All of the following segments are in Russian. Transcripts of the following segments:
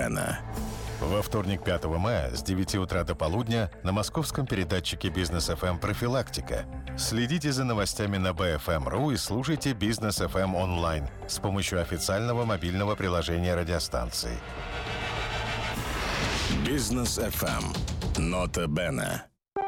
Бена. Во вторник, 5 мая с 9 утра до полудня на московском передатчике Бизнес ФМ «Профилактика». Следите за новостями на BFM.ru и слушайте Бизнес ФМ онлайн с помощью официального мобильного приложения радиостанции. Бизнес ФМ. Нота Бена.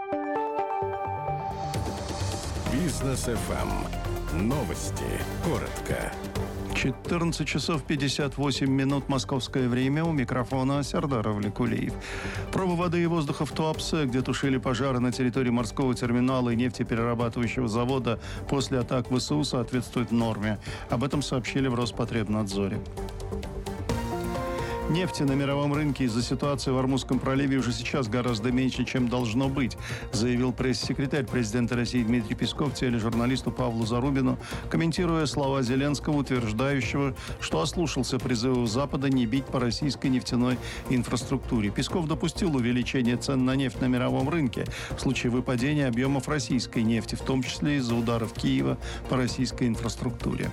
Бизнес ФМ. Новости. Коротко. 14 часов 58 минут московское время. У микрофона Сердар Авликулиев. Пробы воды и воздуха в Туапсе, где тушили пожары на территории морского терминала и нефтеперерабатывающего завода после атак ВСУ, соответствуют норме. Об этом сообщили в Роспотребнадзоре. Нефти на мировом рынке из-за ситуации в Ормузском проливе уже сейчас гораздо меньше, чем должно быть, заявил пресс-секретарь президента России Дмитрий Песков тележурналисту Павлу Зарубину, комментируя слова Зеленского, утверждающего, что ослушался призывов Запада не бить по российской нефтяной инфраструктуре. Песков допустил увеличение цен на нефть на мировом рынке в случае выпадения объемов российской нефти, в том числе из-за ударов Киева по российской инфраструктуре.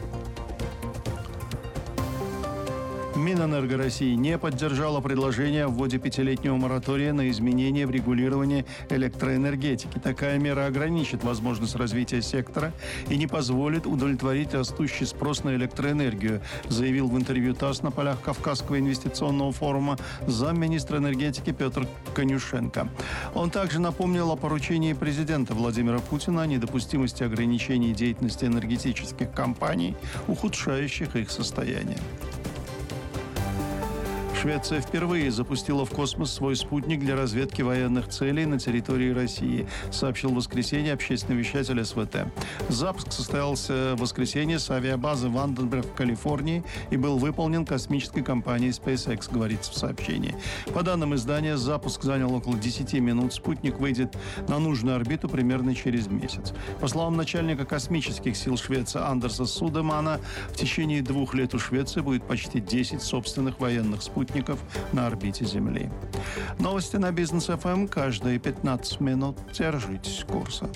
Минэнерго России не поддержала предложение о вводе 5-летнего моратория на изменения в регулировании электроэнергетики. Такая мера ограничит возможность развития сектора и не позволит удовлетворить растущий спрос на электроэнергию, заявил в интервью ТАСС на полях Кавказского инвестиционного форума замминистра энергетики Петр Конюшенко. Он также напомнил о поручении президента Владимира Путина о недопустимости ограничений деятельности энергетических компаний, ухудшающих их состояние. Швеция впервые запустила в космос свой спутник для разведки военных целей на территории России, сообщил в воскресенье общественный вещатель СВТ. Запуск состоялся в воскресенье с авиабазы Ванденберг в Калифорнии и был выполнен космической компанией SpaceX, говорится в сообщении. По данным издания, запуск занял около 10 минут. Спутник выйдет на нужную орбиту примерно через месяц. По словам начальника космических сил Швеции Андерса Судемана, в течение 2 лет у Швеции будет почти 10 собственных военных спутников на орбите Земли. Новости на Бизнес ФМ каждые 15 минут. Держитесь курса.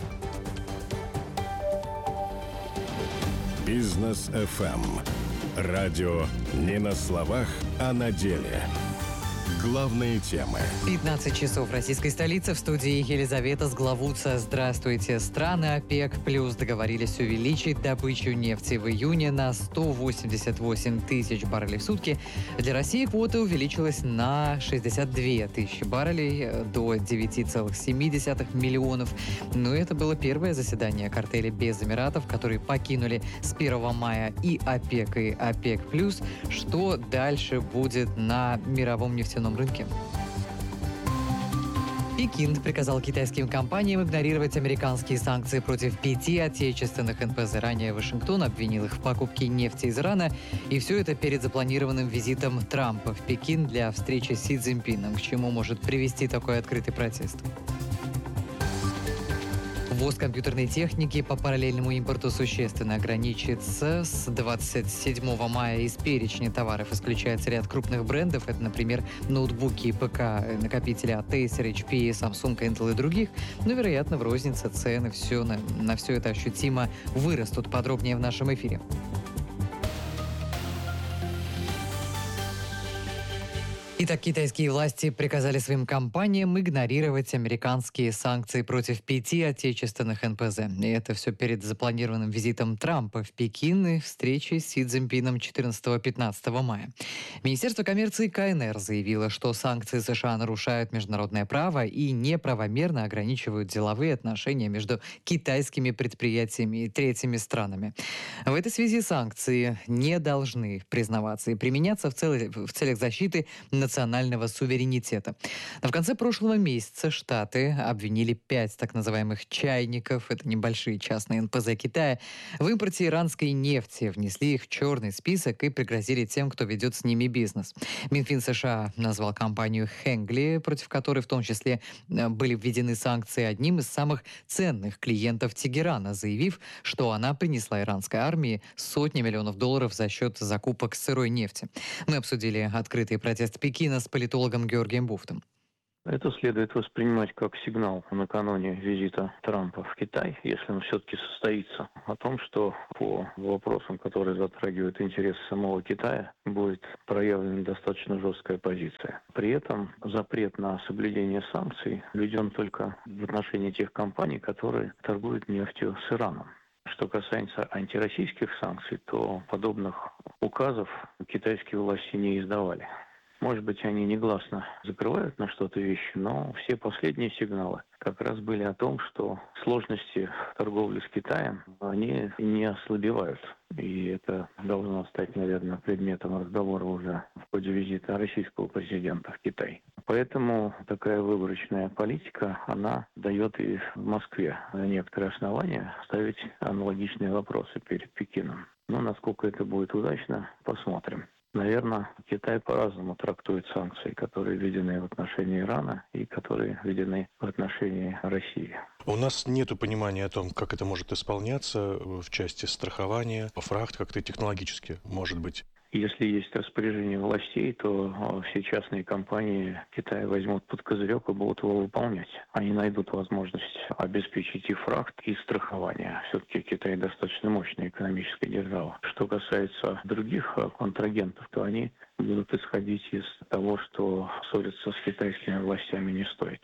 Бизнес ФМ. Радио не на словах, а на деле. Главные темы. 15 часов в российской столице. В студии Елизавета Сглавутца. Здравствуйте. Страны ОПЕК+ договорились увеличить добычу нефти в июне на 188 тысяч баррелей в сутки. Для России квота увеличилась на 62 тысячи баррелей до 9,7 миллионов. Но это было первое заседание картеля без Эмиратов, которые покинули с 1 мая и ОПЕК, и ОПЕК+. Что дальше будет на мировом нефтяном рынке? Пекин приказал китайским компаниям игнорировать американские санкции против 5 отечественных НПЗ. Ранее Вашингтон обвинил их в покупке нефти из Ирана. И все это перед запланированным визитом Трампа в Пекин для встречи с Си Цзиньпином. К чему может привести такой открытый протест? Ввоз компьютерной техники по параллельному импорту существенно ограничится. С 27 мая из перечня товаров исключается ряд крупных брендов. Это, например, ноутбуки и ПК, накопители от Acer, HP, Samsung, Intel и других. Но, вероятно, в рознице цены на все это ощутимо вырастут. Подробнее в нашем эфире. Итак, китайские власти приказали своим компаниям игнорировать американские санкции против 5 отечественных НПЗ. И это все перед запланированным визитом Трампа в Пекин и встречей с Си Цзиньпином 14-15 мая. Министерство коммерции КНР заявило, что санкции США нарушают международное право и неправомерно ограничивают деловые отношения между китайскими предприятиями и третьими странами. В этой связи санкции не должны признаваться и применяться в целях защиты национального суверенитета. Но в конце прошлого месяца Штаты обвинили 5 так называемых чайников, это небольшие частные НПЗ Китая, в импорте иранской нефти, внесли их в черный список и пригрозили тем, кто ведет с ними бизнес. Минфин США назвал компанию Хенгли, против которой в том числе были введены санкции, одним из самых ценных клиентов Тегерана, заявив, что она принесла иранской армии сотни миллионов долларов за счет закупок сырой нефти. Мы обсудили открытый протест Пекина с политологом Георгием Буфтом. Это следует воспринимать как сигнал накануне визита Трампа в Китай, если он все-таки состоится, о том, что по вопросам, которые затрагивают интересы самого Китая, будет проявлена достаточно жесткая позиция. При этом запрет на соблюдение санкций введен только в отношении тех компаний, которые торгуют нефтью с Ираном. Что касается антироссийских санкций, то подобных указов китайские власти не издавали. Может быть, они негласно закрывают на что-то вещи, но все последние сигналы как раз были о том, что сложности торговли с Китаем, они не ослабевают. И это должно стать, наверное, предметом разговора уже в ходе визита российского президента в Китай. Поэтому такая выборочная политика, она дает и в Москве некоторые основания ставить аналогичные вопросы перед Пекином. Но насколько это будет удачно, посмотрим. Наверное, Китай по-разному трактует санкции, которые введены в отношении Ирана и которые введены в отношении России. У нас нет понимания о том, как это может исполняться в части страхования, фрахт, как-то технологически, может быть. Если есть распоряжение властей, то все частные компании Китая возьмут под козырек и будут его выполнять. Они найдут возможность обеспечить и фрахт, и страхование. Все-таки Китай достаточно мощная экономическая держава. Что касается других контрагентов, то они будут исходить из того, что ссориться с китайскими властями не стоит.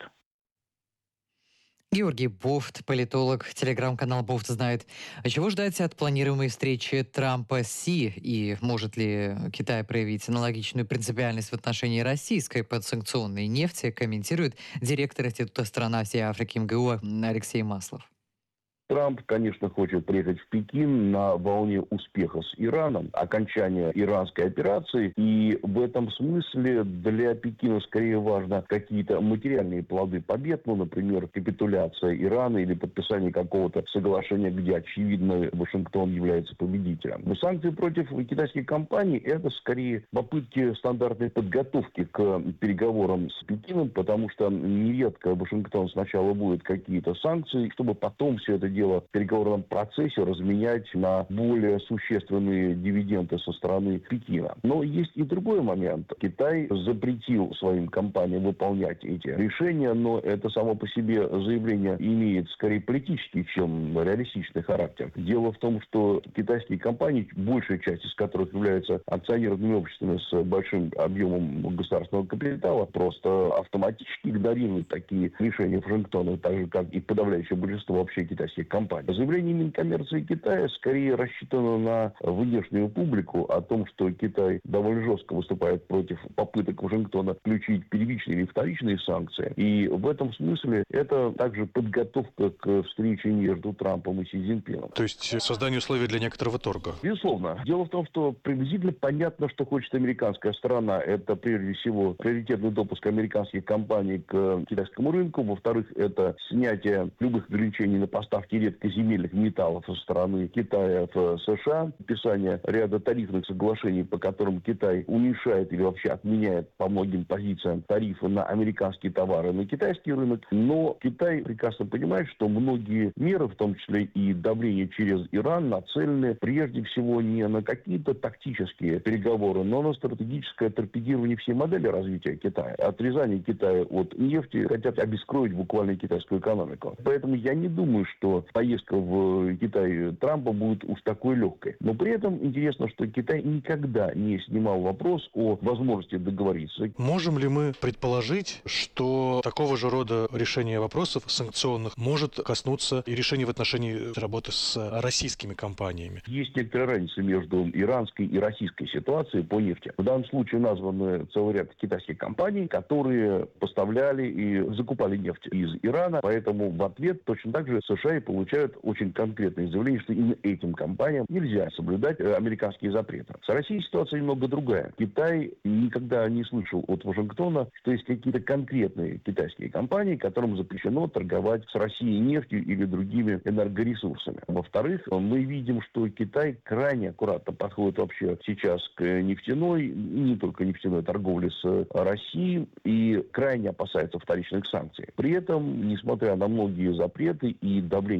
Георгий Бофт, политолог, телеграм-канал Бофт знает. А чего ждать от планируемой встречи Трампа с Си? И может ли Китай проявить аналогичную принципиальность в отношении российской подсанкционной нефти, комментирует директор Института стран Азии и Африки МГУ Алексей Маслов. Трамп, конечно, хочет приехать в Пекин на волне успеха с Ираном, окончания иранской операции. И в этом смысле для Пекина скорее важно какие-то материальные плоды побед, ну, например, капитуляция Ирана или подписание какого-то соглашения, где, очевидно, Вашингтон является победителем. Но санкции против китайских компаний – это скорее попытки стандартной подготовки к переговорам с Пекином, потому что нередко Вашингтон сначала вводит какие-то санкции, чтобы потом все это дело в переговорном процессе разменять на более существенные дивиденды со стороны Пекина. Но есть и другой момент. Китай запретил своим компаниям выполнять эти решения, но это само по себе заявление имеет скорее политический, чем реалистичный характер. Дело в том, что китайские компании, большая часть из которых являются акционерными обществами с большим объемом государственного капитала, просто автоматически игнорируют такие решения Вашингтона, так же, как и подавляющее большинство вообще китайских компаний. Заявление Минкоммерции Китая скорее рассчитано на внешнюю публику о том, что Китай довольно жестко выступает против попыток Вашингтона включить первичные или вторичные санкции. И в этом смысле это также подготовка к встрече между Трампом и Си Цзиньпином. То есть создание условий для некоторого торга? Безусловно. Дело в том, что приблизительно понятно, что хочет американская сторона. Это прежде всего приоритетный допуск американских компаний к китайскому рынку. Во-вторых, это снятие любых ограничений на поставки редкоземельных металлов со стороны Китая в США, подписание ряда тарифных соглашений, по которым Китай уменьшает или вообще отменяет по многим позициям тарифы на американские товары на китайский рынок. Но Китай прекрасно понимает, что многие меры, в том числе и давление через Иран, нацелены прежде всего не на какие-то тактические переговоры, но на стратегическое торпедирование всей модели развития Китая. Отрезание Китая от нефти хотят обескровить буквально китайскую экономику. Поэтому я не думаю, что поездка в Китай Трампа будет уж такой легкой. Но при этом интересно, что Китай никогда не снимал вопрос о возможности договориться. Можем ли мы предположить, что такого же рода решение вопросов санкционных может коснуться и решения в отношении работы с российскими компаниями? Есть некоторая разница между иранской и российской ситуацией по нефти. В данном случае названы целый ряд китайских компаний, которые поставляли и закупали нефть из Ирана. Поэтому в ответ точно так же США и получают очень конкретные заявления, что именно этим компаниям нельзя соблюдать американские запреты. С Россией ситуация немного другая. Китай никогда не слышал от Вашингтона, что есть какие-то конкретные китайские компании, которым запрещено торговать с Россией нефтью или другими энергоресурсами. Во-вторых, мы видим, что Китай крайне аккуратно подходит вообще сейчас к нефтяной, и не только нефтяной торговле с Россией, и крайне опасается вторичных санкций. При этом, несмотря на многие запреты и давление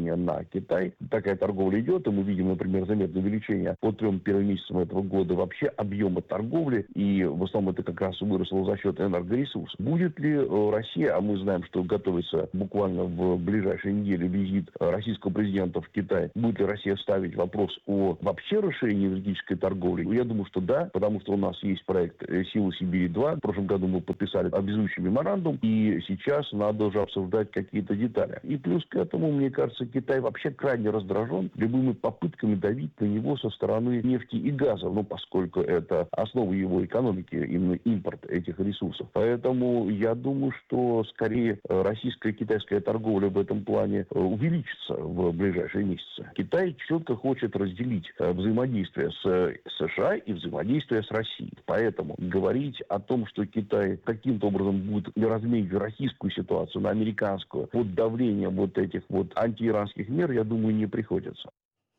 давление на Китай. Такая торговля идет, и мы видим, например, заметное увеличение по 3 первым месяцам этого года вообще объема торговли, и в основном это как раз выросло за счет энергоресурсов. Будет ли Россия, а мы знаем, что готовится буквально в ближайшие недели визит российского президента в Китай, будет ли Россия ставить вопрос о вообще расширении энергетической торговли? Я думаю, что да, потому что у нас есть проект «Сила Сибири-2». В прошлом году мы подписали обязующий меморандум, и сейчас надо уже обсуждать какие-то детали. И плюс к этому, мне кажется, Китай вообще крайне раздражен любыми попытками давить на него со стороны нефти и газа, поскольку это основа его экономики, именно импорт этих ресурсов. Поэтому я думаю, что скорее российская и китайская торговля в этом плане увеличится в ближайшие месяцы. Китай четко хочет разделить взаимодействие с США и взаимодействие с Россией. Поэтому говорить о том, что Китай каким-то образом будет разменить российскую ситуацию на американскую под давлением вот этих вот антииранских мер, я думаю, не приходится.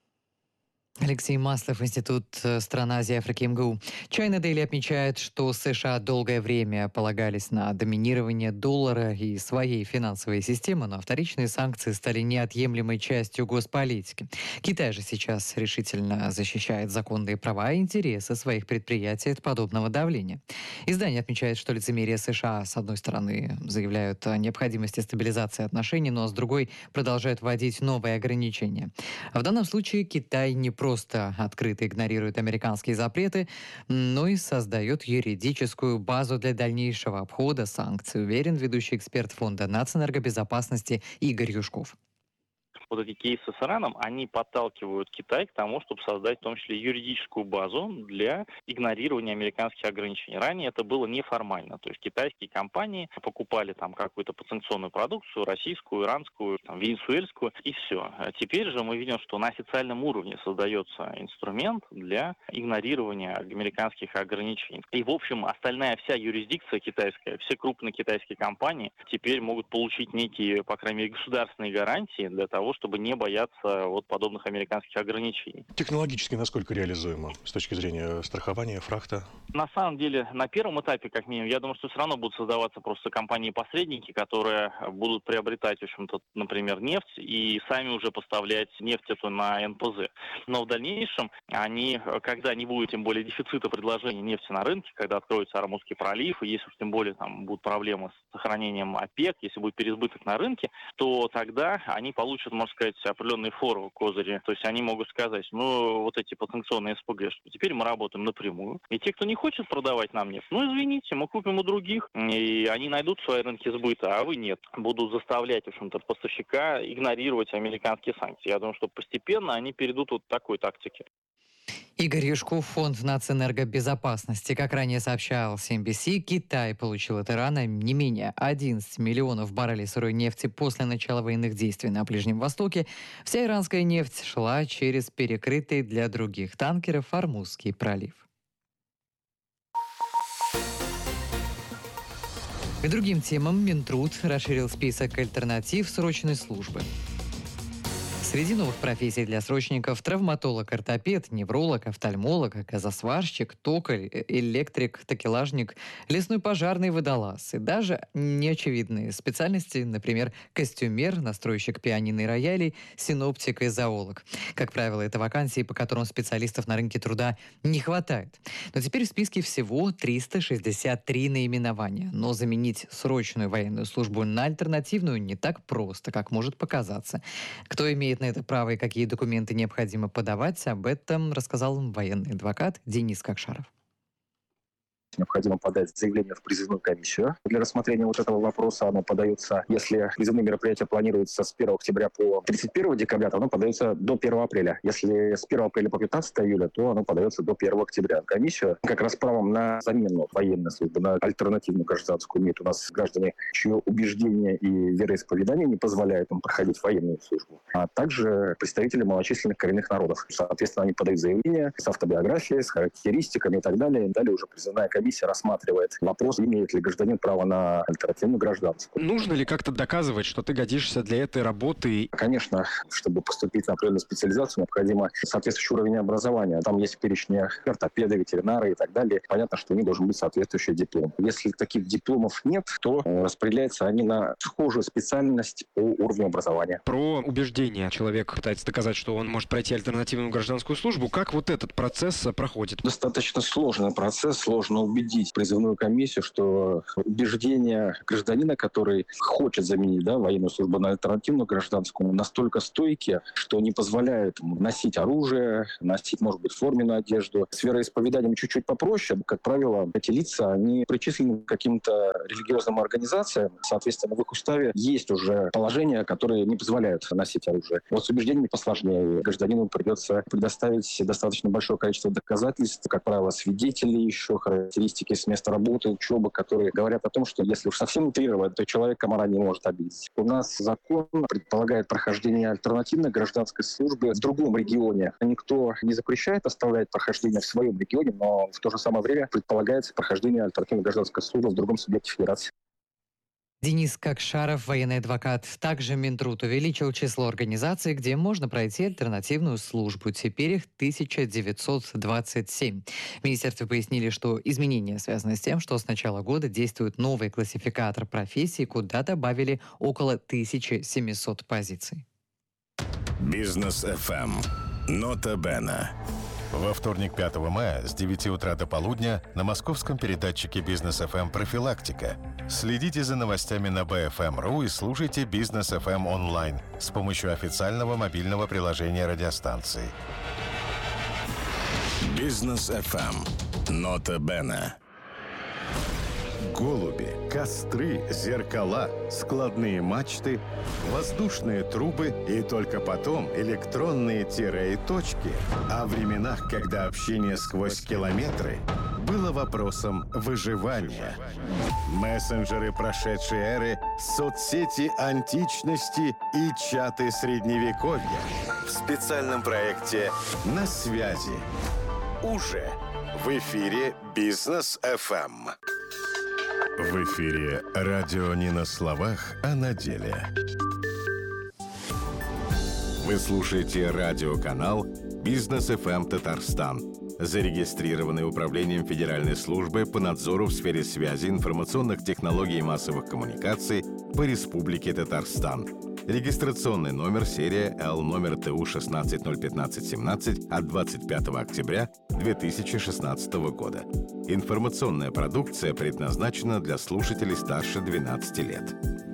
Алексей Маслов, Институт стран Азии и Африки МГУ. China Daily отмечает, что США долгое время полагались на доминирование доллара и своей финансовой системы, но вторичные санкции стали неотъемлемой частью госполитики. Китай же сейчас решительно защищает законные права и интересы своих предприятий от подобного давления. Издание отмечает, что лицемерие США, с одной стороны, заявляют о необходимости стабилизации отношений, но с другой продолжают вводить новые ограничения. В данном случае Китай не просто открыто игнорирует американские запреты, но и создает юридическую базу для дальнейшего обхода санкций, уверен ведущий эксперт Фонда нацэнергобезопасности Игорь Юшков. Вот эти кейсы с Ираном, они подталкивают Китай к тому, чтобы создать в том числе юридическую базу для игнорирования американских ограничений. Ранее это было неформально, то есть китайские компании покупали там какую-то подсанкционную продукцию, российскую, иранскую, венесуэльскую, и все. А теперь же мы видим, что на официальном уровне создается инструмент для игнорирования американских ограничений. И, в общем, остальная вся юрисдикция китайская, все крупные китайские компании теперь могут получить некие, по крайней мере, государственные гарантии для того, чтобы не бояться подобных американских ограничений. Технологически насколько реализуемо с точки зрения страхования, фрахта? На самом деле, на первом этапе, как минимум, я думаю, что все равно будут создаваться просто компании-посредники, которые будут приобретать, в общем-то, например, нефть и сами уже поставлять нефть эту на НПЗ. Но в дальнейшем они, когда не будет тем более дефицита предложения нефти на рынке, когда откроется Ормузский пролив, и если тем более там будут проблемы с сохранением ОПЕК, если будет переизбыток на рынке, то тогда они получат, можно сказать, определенные форы, козыри. То есть они могут сказать, вот эти подсанкционные СПГ, что теперь мы работаем напрямую. И те, кто не хочет продавать нам нефть, извините, мы купим у других, и они найдут свои рынки сбыта, а вы нет. Будут заставлять, в общем-то, поставщика игнорировать американские санкции. Я думаю, что постепенно они перейдут к такой тактике. Игорь Юшков, Фонд нацэнергобезопасности. Как ранее сообщал CNBC, Китай получил от Ирана не менее 11 миллионов баррелей сырой нефти после начала военных действий на Ближнем Востоке. Вся иранская нефть шла через перекрытый для других танкеров Ормузский пролив. К другим темам Минтруд расширил список альтернатив срочной службы. Среди новых профессий для срочников – травматолог, ортопед, невролог, офтальмолог, газосварщик, токарь, электрик, такелажник, лесной пожарный, водолаз. И даже неочевидные специальности, например, костюмер, настройщик пианино и роялей, синоптик и зоолог. Как правило, это вакансии, по которым специалистов на рынке труда не хватает. Но теперь в списке всего 363 наименования. Но заменить срочную военную службу на альтернативную не так просто, как может показаться. Кто имеет на это право и какие документы необходимо подавать, об этом рассказал военный адвокат Денис Кокшаров. Необходимо подать заявление в призывную комиссию. Для рассмотрения этого вопроса оно подается, если призывные мероприятия планируются с 1 октября по 31 декабря, то оно подается до 1 апреля. Если с 1 апреля по 15 июля, то оно подается до 1 октября. Комиссию как раз правом на замену военной службы, на альтернативную гражданскую имеют у нас граждане, чье убеждение и вероисповедание не позволяют им проходить военную службу, а также представители малочисленных коренных народов. Соответственно, они подают заявление с автобиографией, с характеристиками и так далее. Далее уже призывная комиссия комиссия рассматривает вопрос, имеет ли гражданин право на альтернативную гражданскую. Нужно ли как-то доказывать, что ты годишься для этой работы? Конечно, чтобы поступить на определенную специализацию, необходимо соответствующий уровень образования. Там есть перечни ортопеды, ветеринары и так далее. Понятно, что у них должен быть соответствующий диплом. Если таких дипломов нет, то распределяются они на схожую специальность по уровню образования. Про убеждение. Человек пытается доказать, что он может пройти альтернативную гражданскую службу. Как вот этот процесс проходит? Достаточно сложный процесс. Сложно убедить призывную комиссию, что убеждения гражданина, который хочет заменить военную службу на альтернативную гражданскую, настолько стойкие, что не позволяют ему носить оружие, носить, может быть, форменную одежду. С вероисповеданием чуть-чуть попроще. Как правило, эти лица, они причислены к каким-то религиозным организациям. Соответственно, в их уставе есть уже положения, которые не позволяют носить оружие. Вот с убеждениями посложнее. Гражданину придется предоставить достаточно большое количество доказательств, как правило, свидетелей, еще характеристики с места работы, учебы, которые говорят о том, что если уж совсем утрировать, то человек комара не может обидеть. У нас закон предполагает прохождение альтернативной гражданской службы в другом регионе. Никто не запрещает оставлять прохождение в своем регионе, но в то же самое время предполагается прохождение альтернативной гражданской службы в другом субъекте федерации. Денис Кокшаров, военный адвокат. Также Минтруд увеличил число организаций, где можно пройти альтернативную службу. Теперь их 1927. В министерстве пояснили, что изменения связаны с тем, что с начала года действует новый классификатор профессий, куда добавили около 1700 позиций. Бизнес FM. Нота Бена. Во вторник, 5 мая, с 9 утра до полудня на московском передатчике Бизнес FM «Профилактика». Следите за новостями на BFM.ru и слушайте Бизнес FM онлайн с помощью официального мобильного приложения радиостанции. Бизнес FM. Нота Бена. Голуби, костры, зеркала, складные мачты, воздушные трубы и только потом электронные тире и точки. О временах, когда общение сквозь километры было вопросом выживания. Мессенджеры прошедшей эры, соцсети античности и чаты средневековья. В специальном проекте «На связи». Уже в эфире Бизнес FM. В эфире радио не на словах, а на деле. Вы слушаете радиоканал Бизнес FM Татарстан, зарегистрированный Управлением Федеральной службы по надзору в сфере связи, информационных технологий и массовых коммуникаций по Республике Татарстан. Регистрационный номер серия Л номер ТУ 16011517 от 25 октября 2016 года. Информационная продукция предназначена для слушателей старше 12 лет.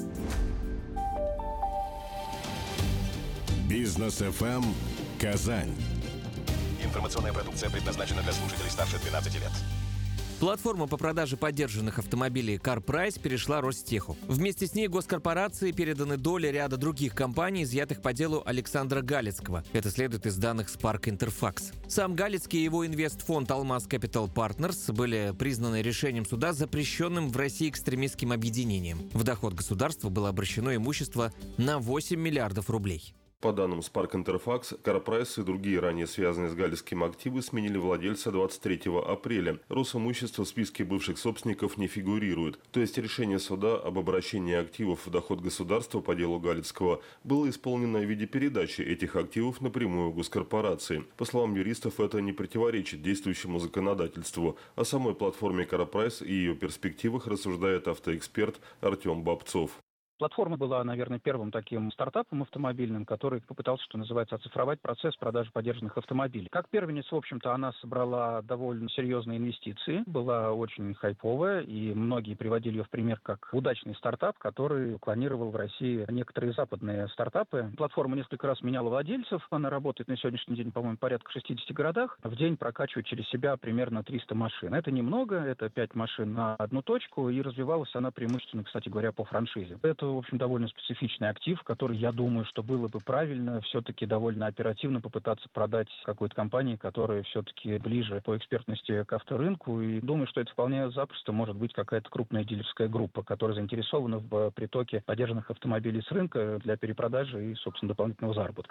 Бизнес FM Казань. Информационная продукция предназначена для слушателей старше 12 лет. Платформа по продаже подержанных автомобилей CarPrice перешла Ростеху. Вместе с ней госкорпорации переданы доли ряда других компаний, изъятых по делу Александра Галицкого. Это следует из данных Spark Interfax. Сам Галицкий и его инвестфонд Алмаз Capital Partners были признаны решением суда запрещенным в России экстремистским объединением. В доход государства было обращено имущество на 8 миллиардов рублей. По данным Spark Interfax, CarPrice и другие ранее связанные с Галицким активы сменили владельца 23 апреля. Росимущество в списке бывших собственников не фигурирует. То есть решение суда об обращении активов в доход государства по делу Галицкого было исполнено в виде передачи этих активов напрямую госкорпорации. По словам юристов, это не противоречит действующему законодательству. О самой платформе CarPrice и ее перспективах рассуждает автоэксперт Артем Бобцов. Платформа была, наверное, первым таким стартапом автомобильным, который попытался, что называется, оцифровать процесс продажи подержанных автомобилей. Как первенец, в общем-то, она собрала довольно серьезные инвестиции, была очень хайповая, и многие приводили ее в пример как удачный стартап, который клонировал в России некоторые западные стартапы. Платформа несколько раз меняла владельцев, она работает на сегодняшний день, по-моему, порядка 60 городах, в день прокачивает через себя примерно 300 машин. Это немного, это 5 машин на одну точку, и развивалась она преимущественно, кстати говоря, по франшизе. Это, в общем, довольно специфичный актив, который, я думаю, что было бы правильно все-таки довольно оперативно попытаться продать какой-то компании, которая все-таки ближе по экспертности к авторынку. И думаю, что это вполне запросто может быть какая-то крупная дилерская группа, которая заинтересована в притоке подержанных автомобилей с рынка для перепродажи и, собственно, дополнительного заработка.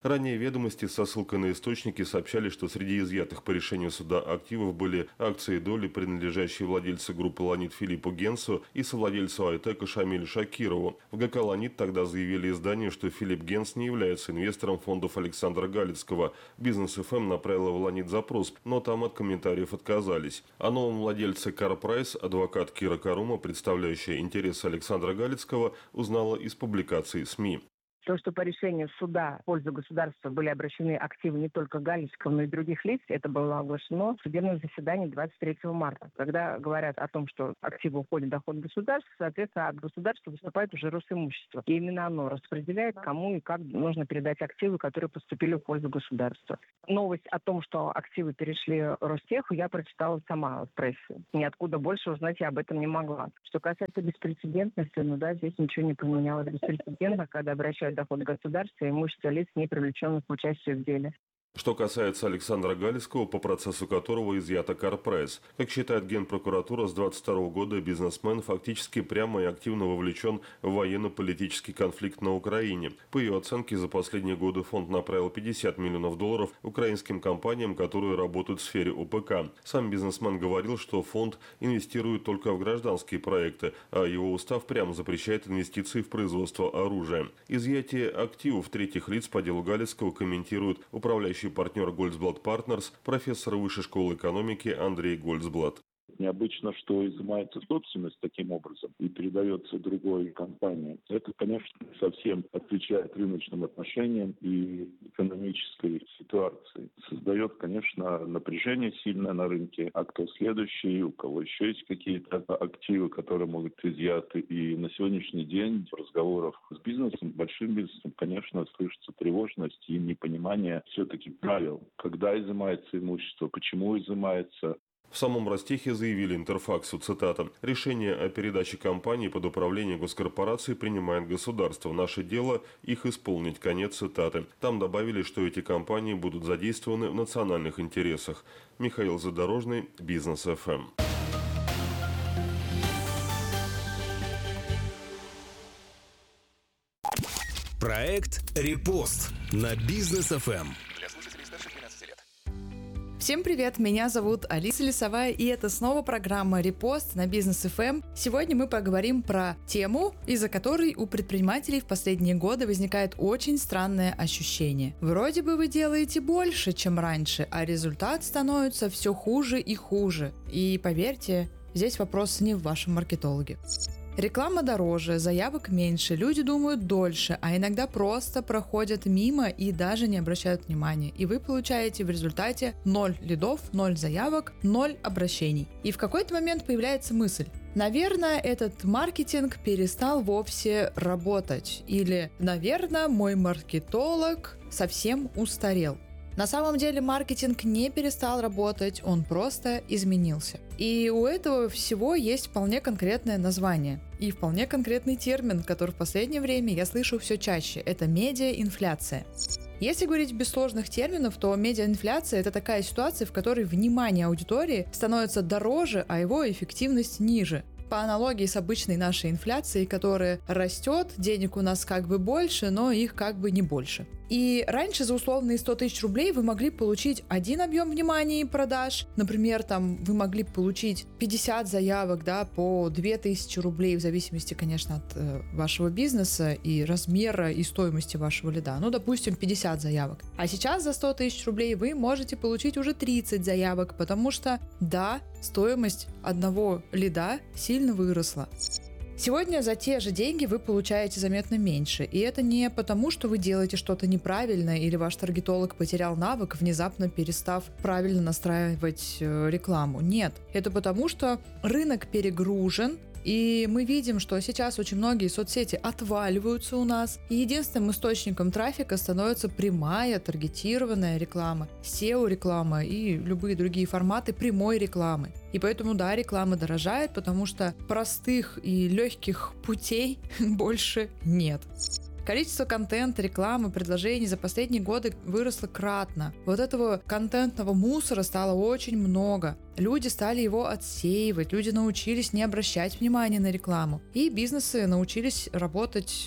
Ранее «Ведомости» со ссылкой на источники сообщали, что среди изъятых по решению суда активов были акции и доли, принадлежащие владельцу группы «Ланит» Филиппу Генсу и совладельцу Айтека Шамилю Шакирову. В ГК «Ланит» тогда заявили изданию, что Филипп Генс не является инвестором фондов Александра Галицкого. Бизнес ФМ направила в «Ланит» запрос, но там от комментариев отказались. О новом владельце «Карпрайс» адвокат Кира Карума, представляющая интересы Александра Галицкого, узнала из публикаций СМИ. То, что по решению суда в пользу государства были обращены активы не только Галицкого, но и других лиц, это было оглашено в судебном заседании 23 марта. Когда говорят о том, что активы уходят в доход государства, соответственно, от государства выступает уже Росимущество. И именно оно распределяет, кому и как нужно передать активы, которые поступили в пользу государства. Новость о том, что активы перешли Ростеху, я прочитала сама в прессе. Ниоткуда больше узнать я об этом не могла. Что касается беспрецедентности, здесь ничего не поменялось. Беспрецедентно, когда обращают доход государства и имущество лиц, не привлеченных к участию в деле. Что касается Александра Галицкого, по процессу которого изъята Карпрайс. Как считает Генпрокуратура, с 2022 года бизнесмен фактически прямо и активно вовлечен в военно-политический конфликт на Украине. По ее оценке, за последние годы фонд направил $50 миллионов украинским компаниям, которые работают в сфере ОПК. Сам бизнесмен говорил, что фонд инвестирует только в гражданские проекты, а его устав прямо запрещает инвестиции в производство оружия. Изъятие активов третьих лиц по делу Галицкого комментирует управляющий партнер Goldesblatt Partners, профессор Высшей школы экономики Андрей Goldesblatt. Необычно, что изымается собственность таким образом и передается другой компании. Это, конечно, совсем отвечает рыночным отношениям и экономической ситуации. Создает, конечно, напряжение сильное на рынке. А кто следующий, у кого еще есть какие-то активы, которые могут быть изъяты. И на сегодняшний день в разговорах с бизнесом, большим бизнесом, конечно, слышится тревожность и непонимание все-таки правил. Когда изымается имущество, почему изымается. В самом Ростехе заявили Интерфаксу, цитата, «Решение о передаче компаний под управление госкорпорации принимает государство. Наше дело их исполнить». Конец цитаты. Там добавили, что эти компании будут задействованы в национальных интересах. Михаил Задорожный, Бизнес ФМ. Проект «Репост» на Бизнес ФМ. Всем привет, меня зовут Алиса Лисовая, и это снова программа «Репост» на Бизнес ФМ. Сегодня мы поговорим про тему, из-за которой у предпринимателей в последние годы возникает очень странное ощущение. Вроде бы вы делаете больше, чем раньше, а результат становится все хуже и хуже. И поверьте, здесь вопрос не в вашем маркетологе. Реклама дороже, заявок меньше, люди думают дольше, а иногда просто проходят мимо и даже не обращают внимания. И вы получаете в результате 0 лидов, 0 заявок, 0 обращений. И в какой-то момент появляется мысль: наверное, этот маркетинг перестал вовсе работать. Или, наверное, мой маркетолог совсем устарел. На самом деле маркетинг не перестал работать, он просто изменился. И у этого всего есть вполне конкретное название и вполне конкретный термин, который в последнее время я слышу все чаще. Это медиаинфляция. Если говорить без сложных терминов, то медиаинфляция – это такая ситуация, в которой внимание аудитории становится дороже, а его эффективность ниже. По аналогии с обычной нашей инфляцией, которая растет, денег у нас как бы больше, но их как бы не больше. И раньше за условные 100 тысяч рублей вы могли получить один объем внимания и продаж. Например, там вы могли получить 50 заявок, по 2000 рублей, в зависимости, конечно, от вашего бизнеса и размера и стоимости вашего лида. Допустим, 50 заявок. А сейчас за 100 тысяч рублей вы можете получить уже 30 заявок, потому что, стоимость одного лида сильно выросла. Сегодня за те же деньги вы получаете заметно меньше. И это не потому, что вы делаете что-то неправильно или ваш таргетолог потерял навык, внезапно перестав правильно настраивать рекламу. Нет, это потому, что рынок перегружен, и мы видим, что сейчас очень многие соцсети отваливаются у нас, и единственным источником трафика становится прямая таргетированная реклама, SEO-реклама и любые другие форматы прямой рекламы. И поэтому, реклама дорожает, потому что простых и легких путей больше нет. Количество контента, рекламы, предложений за последние годы выросло кратно. Вот этого контентного мусора стало очень много. Люди стали его отсеивать, люди научились не обращать внимания на рекламу. И бизнесы научились работать,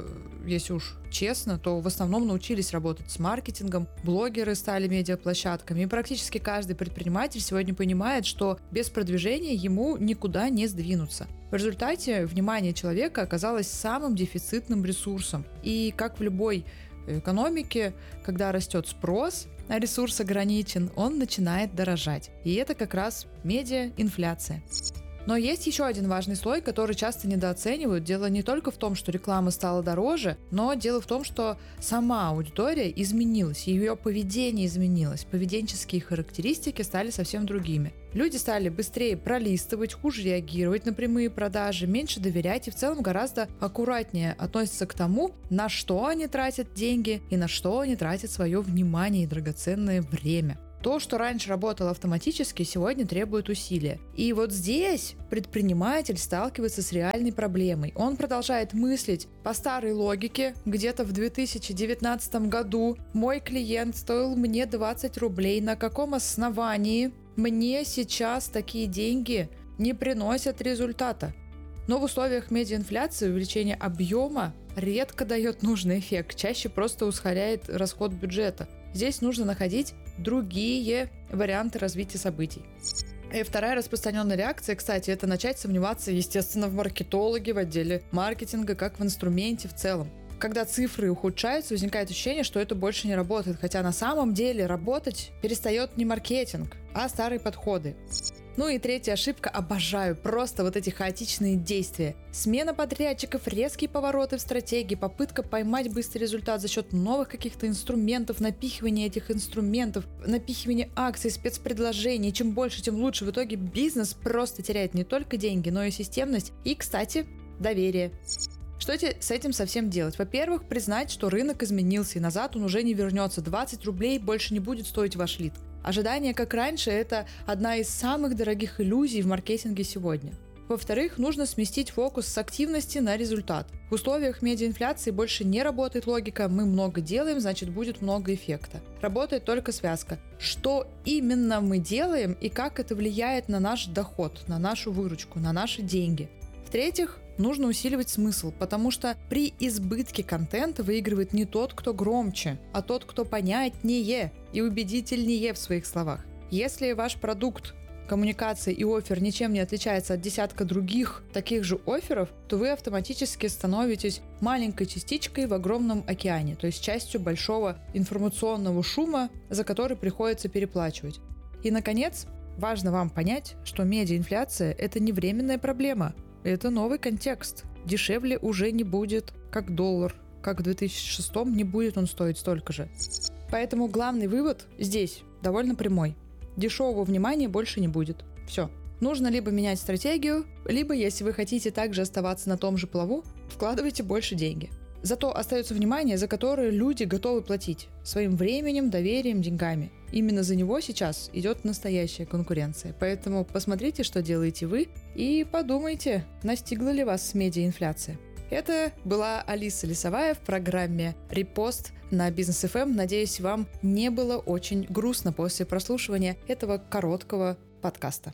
если уж честно, то в основном научились работать с маркетингом, блогеры стали медиаплощадками, и практически каждый предприниматель сегодня понимает, что без продвижения ему никуда не сдвинуться. В результате внимание человека оказалось самым дефицитным ресурсом. И как в любой экономике, когда растет спрос, а ресурс ограничен, он начинает дорожать. И это как раз медиаинфляция. Но есть еще один важный слой, который часто недооценивают. Дело не только в том, что реклама стала дороже, но дело в том, что сама аудитория изменилась, ее поведение изменилось, поведенческие характеристики стали совсем другими. Люди стали быстрее пролистывать, хуже реагировать на прямые продажи, меньше доверять и в целом гораздо аккуратнее относятся к тому, на что они тратят деньги и на что они тратят свое внимание и драгоценное время. То, что раньше работало автоматически, сегодня требует усилия. И вот здесь предприниматель сталкивается с реальной проблемой. Он продолжает мыслить по старой логике. Где-то в 2019 году мой клиент стоил мне 20 рублей. На каком основании мне сейчас такие деньги не приносят результата? Но в условиях медиаинфляции увеличение объема редко дает нужный эффект, чаще просто ускоряет расход бюджета. Здесь нужно находить другие варианты развития событий. И вторая распространенная реакция, кстати, это начать сомневаться, естественно, в маркетологе, в отделе маркетинга, как в инструменте в целом. Когда цифры ухудшаются, возникает ощущение, что это больше не работает, хотя на самом деле работать перестает не маркетинг, а старые подходы. Ну и третья ошибка, обожаю просто вот эти хаотичные действия. Смена подрядчиков, резкие повороты в стратегии, попытка поймать быстрый результат за счет новых каких-то инструментов, напихивание этих инструментов, напихивание акций, спецпредложений. Чем больше, тем лучше. В итоге бизнес просто теряет не только деньги, но и системность и, кстати, доверие. Что с этим совсем делать? Во-первых, признать, что рынок изменился и назад он уже не вернется. 20 рублей больше не будет стоить ваш лид. Ожидание, как раньше, это одна из самых дорогих иллюзий в маркетинге сегодня. Во-вторых, нужно сместить фокус с активности на результат. В условиях медиаинфляции больше не работает логика «мы много делаем, значит будет много эффекта». Работает только связка. Что именно мы делаем и как это влияет на наш доход, на нашу выручку, на наши деньги. В-третьих, нужно усиливать смысл, потому что при избытке контента выигрывает не тот, кто громче, а тот, кто понятнее и убедительнее в своих словах. Если ваш продукт, коммуникация и оффер ничем не отличается от десятка других таких же офферов, то вы автоматически становитесь маленькой частичкой в огромном океане, то есть частью большого информационного шума, за который приходится переплачивать. И, наконец, важно вам понять, что медиаинфляция – это не временная проблема. Это новый контекст. Дешевле уже не будет, как доллар. Как в 2006 не будет он стоить столько же. Поэтому главный вывод здесь довольно прямой. Дешевого внимания больше не будет. Все. Нужно либо менять стратегию, либо, если вы хотите также оставаться на том же плаву, вкладывайте больше деньги. Зато остается внимание, за которое люди готовы платить своим временем, доверием, деньгами. Именно за него сейчас идет настоящая конкуренция. Поэтому посмотрите, что делаете вы, и подумайте, настигла ли вас медиаинфляция. Это была Алиса Лисовая в программе «Репост» на Бизнес ФМ. Надеюсь, вам не было очень грустно после прослушивания этого короткого подкаста.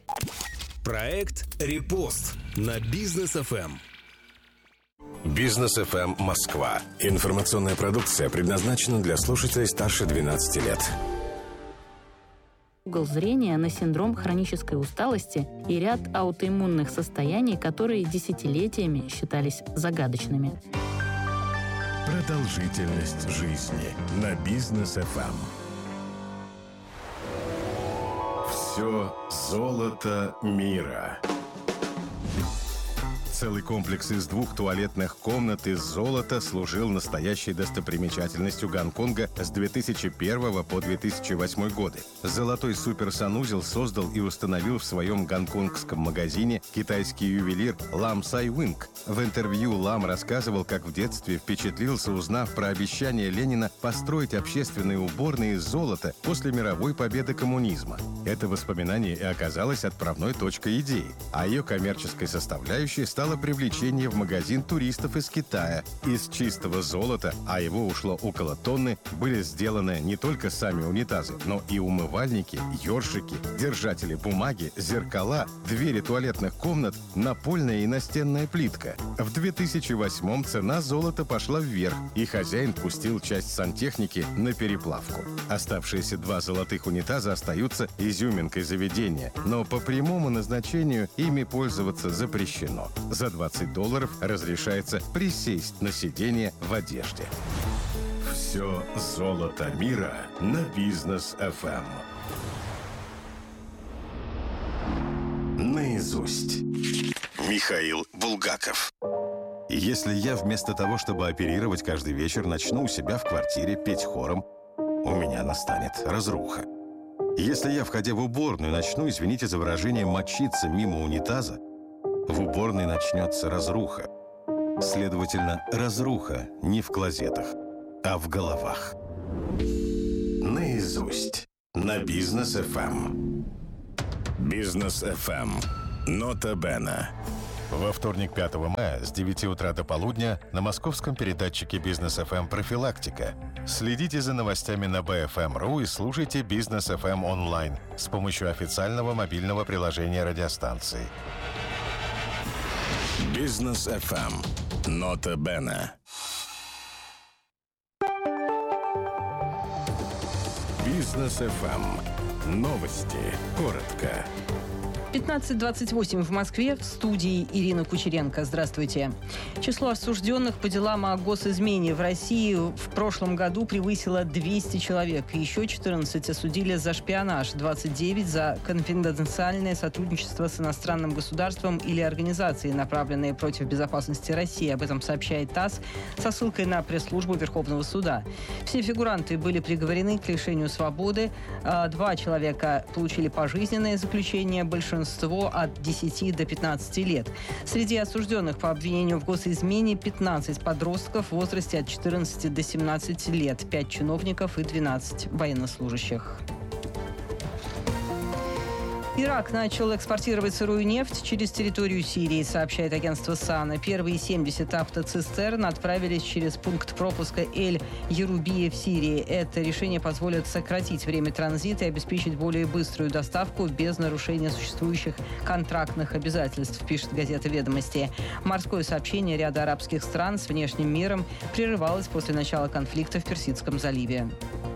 Проект «Репост» на Бизнес ФМ. Бизнес ФМ Москва. Информационная продукция предназначена для слушателей старше 12 лет. Угол зрения на синдром хронической усталости и ряд аутоиммунных состояний, которые десятилетиями считались загадочными. Продолжительность жизни на Бизнес ФМ. Все золото мира. Целый комплекс из 2 туалетных комнат из золота служил настоящей достопримечательностью Гонконга с 2001 по 2008 годы. Золотой суперсанузел создал и установил в своем гонконгском магазине китайский ювелир Лам Сай Винг. В интервью Лам рассказывал, как в детстве впечатлился, узнав про обещание Ленина построить общественные уборные из золота после мировой победы коммунизма. Это воспоминание и оказалось отправной точкой идеи, а ее коммерческой составляющей стал стало привлечение в магазин туристов из Китая. Из чистого золота, а его ушло около тонны, были сделаны не только сами унитазы, но и умывальники, ёршики, держатели бумаги, зеркала, двери туалетных комнат, напольная и настенная плитка. В 2008-м цена золота пошла вверх, и хозяин пустил часть сантехники на переплавку. Оставшиеся 2 золотых унитаза остаются изюминкой заведения, но по прямому назначению ими пользоваться запрещено. За $20 разрешается присесть на сиденье в одежде. Все золото мира на Бизнес FM. Наизусть. Михаил Булгаков. Если я вместо того, чтобы оперировать каждый вечер, начну у себя в квартире петь хором, у меня настанет разруха. Если я, входя в уборную, начну, извините за выражение, мочиться мимо унитаза, в уборной начнется разруха. Следовательно, разруха не в клозетах, а в головах. Наизусть. На Бизнес FM. Бизнес FM. Нота Бена. Во вторник, 5 мая, с 9 утра до полудня на московском передатчике Бизнес FM «Профилактика». Следите за новостями на BFM.ru и слушайте Бизнес FM онлайн с помощью официального мобильного приложения радиостанции. Бизнес FM. Нота Бена. Бизнес FM. Новости. Коротко. 15:28 в Москве. В студии Ирина Кучеренко. Здравствуйте. Число осужденных по делам о госизмене в России в прошлом году превысило 200 человек. Еще 14 осудили за шпионаж, 29 за конфиденциальное сотрудничество с иностранным государством или организацией, направленные против безопасности России. Об этом сообщает ТАСС со ссылкой на пресс-службу Верховного суда. Все фигуранты были приговорены к лишению свободы. 2 человека получили пожизненное заключение, большинство от 10 до 15 лет. Среди осужденных по обвинению в госизмене 15 подростков в возрасте от 14 до 17 лет, 5 чиновников и 12 военнослужащих. Ирак начал экспортировать сырую нефть через территорию Сирии, сообщает агентство САНА. Первые 70 автоцистерн отправились через пункт пропуска Эль-Ярубия в Сирии. Это решение позволит сократить время транзита и обеспечить более быструю доставку без нарушения существующих контрактных обязательств, пишет газета «Ведомости». Морское сообщение ряда арабских стран с внешним миром прерывалось после начала конфликта в Персидском заливе.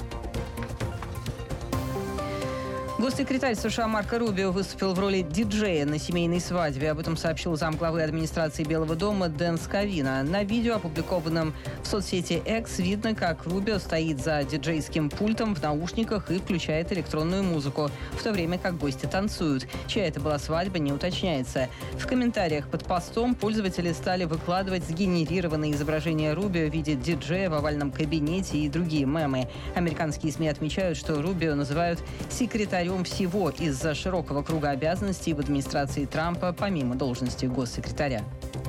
Госсекретарь США Марко Рубио выступил в роли диджея на семейной свадьбе. Об этом сообщил замглавы администрации Белого дома Дэн Сковина. На видео, опубликованном в соцсети X, видно, как Рубио стоит за диджейским пультом в наушниках и включает электронную музыку, в то время как гости танцуют. Чья это была свадьба, не уточняется. В комментариях под постом пользователи стали выкладывать сгенерированные изображения Рубио в виде диджея в овальном кабинете и другие мемы. Американские СМИ отмечают, что Рубио называют секретарем всего из-за широкого круга обязанностей в администрации Трампа, помимо должности госсекретаря.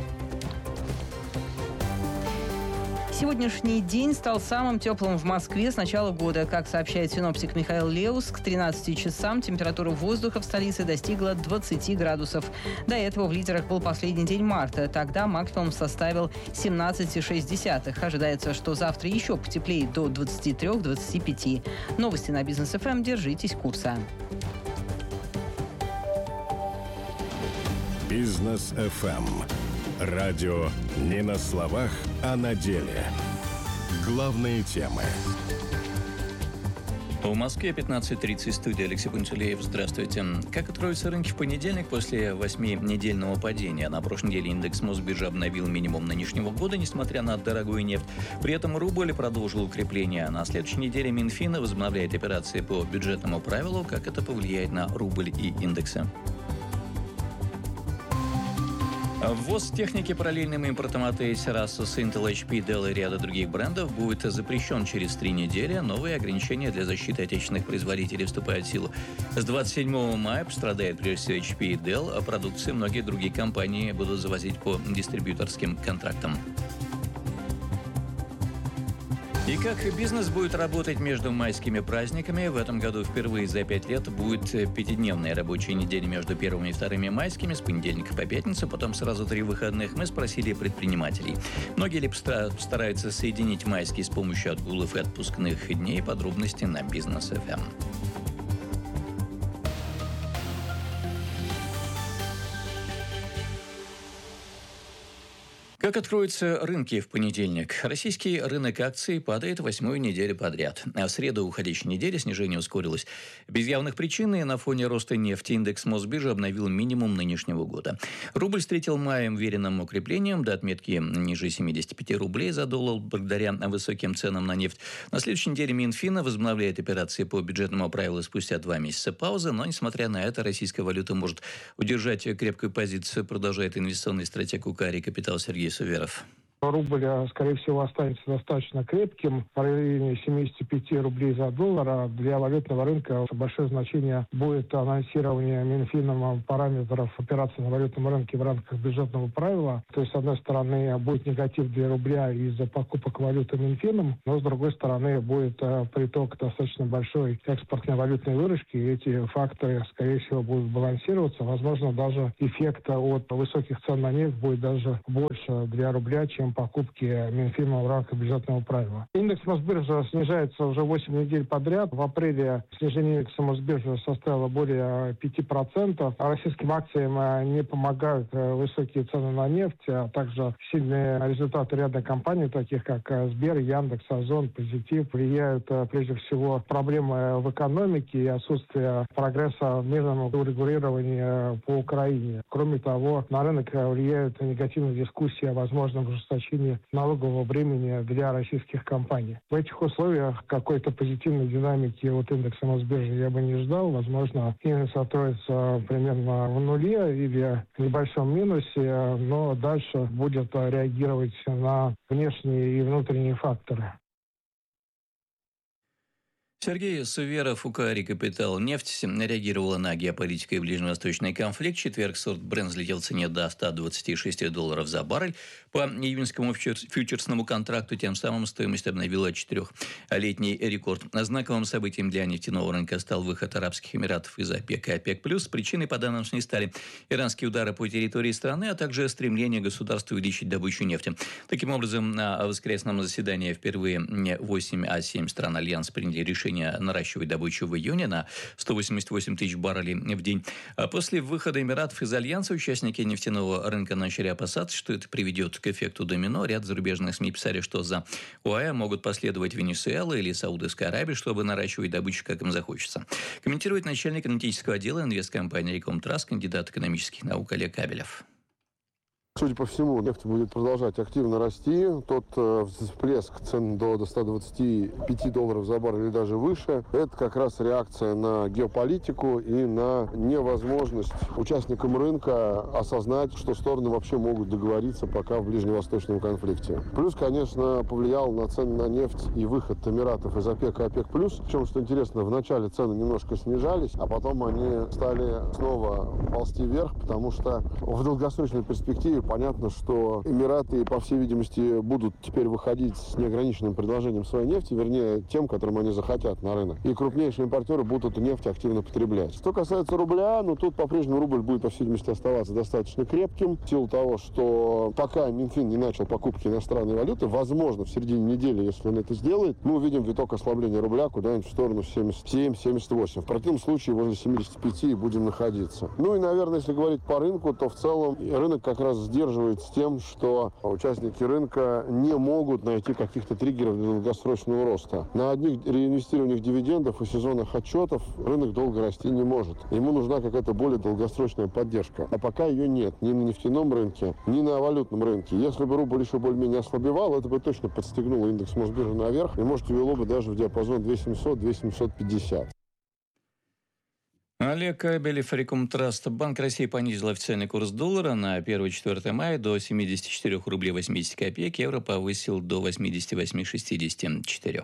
Сегодняшний день стал самым теплым в Москве с начала года. Как сообщает синоптик Михаил Леус, к 13 часам температура воздуха в столице достигла 20 градусов. До этого в литерах был последний день марта. Тогда максимум составил 17,6. Ожидается, что завтра еще потеплеет до 23-25. Новости на Бизнес FM. Держитесь курса. Бизнес FM. Радио не на словах, а на деле. Главные темы. В Москве 15:30, студия Алексей Пунцулеев. Здравствуйте. Как откроются рынки в понедельник после 8-недельного падения? На прошлой неделе индекс Мосбиржи обновил минимум нынешнего года, несмотря на дорогую нефть. При этом рубль продолжил укрепление. На следующей неделе Минфин возобновляет операции по бюджетному правилу. Как это повлияет на рубль и индексы? Ввоз техники параллельным импортом от Acer, Asus, Intel, HP, Dell и ряда других брендов будет запрещен через 3 недели. Новые ограничения для защиты отечественных производителей вступают в силу. С 27 мая пострадает прежде всего HP и Dell, а продукции многие другие компании будут завозить по дистрибьюторским контрактам. И как бизнес будет работать между майскими праздниками? В этом году впервые за 5 лет будет 5-дневная рабочая неделя между 1 и 2 майскими, с понедельника по пятницу, потом сразу 3 выходных. Мы спросили предпринимателей. Многие ли постараются соединить майские с помощью отгулов и отпускных дней? Подробности на Бизнес ФМ. Как откроются рынки в понедельник? Российский рынок акций падает 8-ю неделю подряд. А в среду уходящей недели снижение ускорилось. Без явных причин и на фоне роста нефти индекс Мосбиржи обновил минимум нынешнего года. Рубль встретил мая уверенным укреплением до отметки ниже 75 рублей за доллар благодаря высоким ценам на нефть. На следующей неделе Минфин возобновляет операции по бюджетному правилу спустя 2 месяца паузы, но, несмотря на это, российская валюта может удержать крепкую позицию, продолжает инвестиционный стратег УКАРИ «Капитал» Сергей Суверов. Рубль, скорее всего, останется достаточно крепким, в районе 75 рублей за доллар. Для валютного рынка большое значение будет анонсирование Минфином параметров операций на валютном рынке в рамках бюджетного правила. То есть, с одной стороны, будет негатив для рубля из-за покупок валюты Минфином, но, с другой стороны, будет приток достаточно большой экспортной валютной выручки. И эти факторы, скорее всего, будут балансироваться. Возможно, даже эффект от высоких цен на нефть будет даже больше для рубля, чем покупки Минфином в рамках бюджетного правила. Индекс Мосбиржи снижается уже 8 недель подряд. В апреле снижение индекса Мосбиржи составило более 5%. А российским акциям не помогают высокие цены на нефть, а также сильные результаты ряда компаний, таких как Сбер, Яндекс, Озон, Позитив. Влияют прежде всего проблемы в экономике и отсутствие прогресса в мирном урегулировании по Украине. Кроме того, на рынок влияют негативные дискуссии о возможном ужесточении налогового бремени для российских компаний. В этих условиях какой-то позитивной динамики от индекса Мосбиржи я бы не ждал. Возможно, индекс откроется примерно в нуле или в небольшом минусе, но дальше будет реагировать на внешние и внутренние факторы. Сергей Суверов, УКАРИ «Капитал». Нефть реагировала на геополитику и ближневосточный конфликт. В четверг сорт Brent взлетел в цене до $126 за баррель. По июньскому фьючерсному контракту тем самым стоимость обновила 4-летний рекорд. Знаковым событием для нефтяного рынка стал выход Арабских Эмиратов из ОПЕК и ОПЕК+. Причиной, по данным СМИ, стали иранские удары по территории страны, а также стремление государства увеличить добычу нефти. Таким образом, на воскресном заседании впервые не 8, а 7 стран Альянса приняли решение наращивать добычу в июне на 188 тысяч баррелей в день. А после выхода Эмиратов из Альянса участники нефтяного рынка начали опасаться, что это приведет к эффекту домино. Ряд зарубежных СМИ писали, что за ОАЭ могут последовать Венесуэла или Саудовская Аравия, чтобы наращивать добычу, как им захочется. Комментирует начальник аналитического отдела инвесткомпании «Рекомтрас», кандидат экономических наук Олег Кабелев. Судя по всему, нефть будет продолжать активно расти. Тот всплеск цен до $125 за баррель или даже выше, это как раз реакция на геополитику и на невозможность участникам рынка осознать, что стороны вообще могут договориться пока в ближневосточном конфликте. Плюс, конечно, повлиял на цены на нефть и выход Эмиратов из ОПЕК и ОПЕК+. Причем, что интересно, в начале цены немножко снижались, а потом они стали снова ползти вверх, потому что в долгосрочной перспективе понятно, что Эмираты, по всей видимости, будут теперь выходить с неограниченным предложением своей нефти, вернее, тем, которым они захотят на рынок. И крупнейшие импортеры будут эту нефть активно потреблять. Что касается рубля, тут по-прежнему рубль будет, по всей видимости, оставаться достаточно крепким. В силу того, что пока Минфин не начал покупки иностранной валюты, возможно, в середине недели, если он это сделает, мы увидим виток ослабления рубля куда-нибудь в сторону 77-78. В противном случае возле 75 и будем находиться. И, наверное, если говорить по рынку, то в целом рынок как раз сдерживает с тем, что участники рынка не могут найти каких-то триггеров для долгосрочного роста. На одних реинвестированиях дивидендов и сезонных отчетов рынок долго расти не может. Ему нужна какая-то более долгосрочная поддержка. А пока ее нет ни на нефтяном рынке, ни на валютном рынке. Если бы рубль еще более-менее ослабевал, это бы точно подстегнуло индекс Мосбиржи наверх и, может, увело бы даже в диапазон 2700-2750. Олег Кабелев, Рекомтраст. Банк России понизил официальный курс доллара на 1-4 мая до 74 рублей 80 копеек. Евро повысил до 88,64.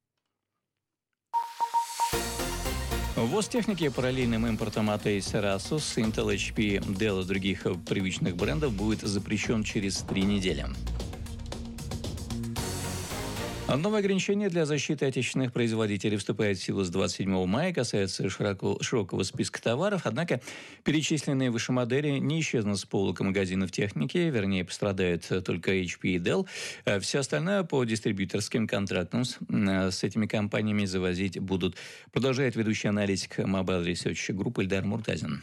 Ввоз техники параллельным импортом от Acer, Asus, Intel, HP, Dell и других привычных брендов будет запрещен через 3 недели. Новое ограничение для защиты отечественных производителей вступает в силу с 27 мая, касается широкого списка товаров, однако перечисленные выше модели не исчезнут с полок магазинов техники, вернее, пострадает только HP и Dell. Все остальное по дистрибьюторским контрактам с этими компаниями завозить будут. Продолжает ведущий аналитик Mobile Research Group Ильдар Муртазин.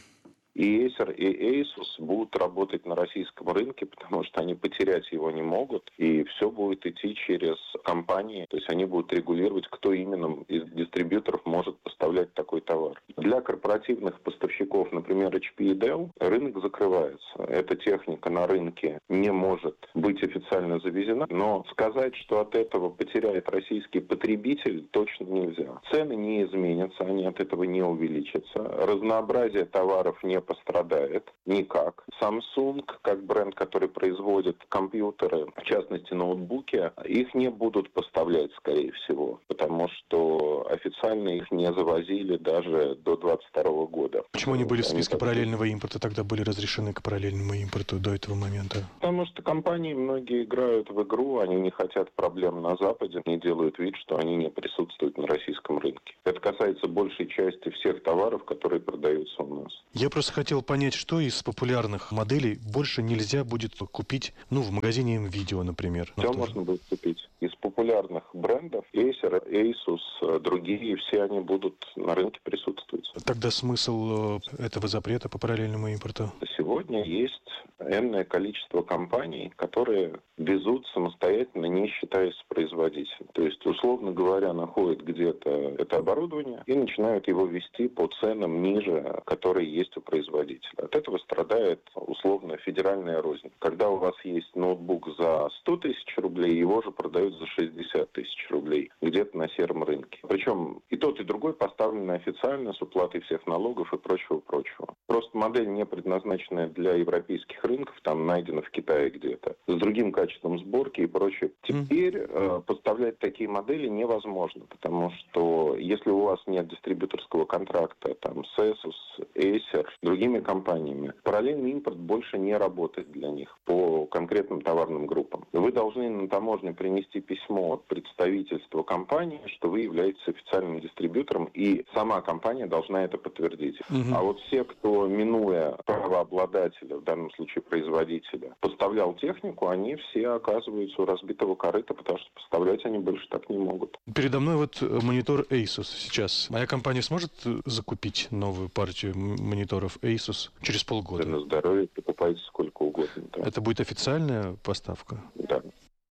И Acer, и Asus будут работать на российском рынке, потому что они потерять его не могут, и все будет идти через компании, то есть они будут регулировать, кто именно из дистрибьюторов может поставлять такой товар. Для корпоративных поставщиков, например, HP и Dell, рынок закрывается. Эта техника на рынке не может быть официально завезена, но сказать, что от этого потеряет российский потребитель, точно нельзя. Цены не изменятся, они от этого не увеличатся. Разнообразие товаров не пострадает никак. Samsung, как бренд, который производит компьютеры, в частности ноутбуки, их не будут поставлять, скорее всего, потому что официально их не завозили даже до 2022 года. Почему они были в списке параллельного импорта, тогда были разрешены к параллельному импорту до этого момента? Потому что компании многие играют в игру, они не хотят проблем на Западе, не делают вид, что они не присутствуют на российском рынке. Это касается большей части всех товаров, которые продаются у нас. Я просто хотел понять, что из популярных моделей больше нельзя будет купить, в магазине Nvidia, например. Все можно будет купить. Из популярных брендов Acer, Asus, другие, все они будут на рынке присутствовать. Тогда смысл этого запрета по параллельному импорту? Сегодня есть энное количество компаний, которые везут самостоятельно, не считаясь производителем. То есть, условно говоря, находят где-то это оборудование и начинают его вести по ценам ниже, которые есть у производителя. От этого страдает, условно, федеральная рознь. Когда у вас есть ноутбук за 100 тысяч рублей, его же продают за 60 тысяч рублей где-то на сером рынке. Причем и тот, и другой поставлены официально с уплатой всех налогов и прочего-прочего. Просто модель не предназначенная для европейских рынков, там найдена в Китае где-то, с другим качеством сборки и прочее. Теперь поставлять такие модели невозможно, потому что если у вас нет дистрибьюторского контракта там с Asus, Acer, другими компаниями, параллельный импорт больше не работает для них по конкретным товарным группам. Вы должны на таможне принести письмо от представительства компании, что вы являетесь официальным дистрибьютором, и сама компания должна это подтвердить. А вот все, кто, минуя правообладателя, в данном случае производителя, поставлял технику, они все оказываются у разбитого корыта, потому что поставлять они больше так не могут. Передо мной монитор Asus сейчас. Моя компания сможет закупить новую партию мониторов Asus через полгода? На здоровье покупайте сколько угодно. Да. Это будет официальная поставка? Да.